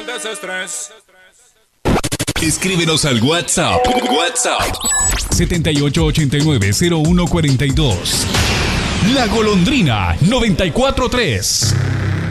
el desestrés. Escríbenos al WhatsApp. 7889-0142. La Golondrina 943.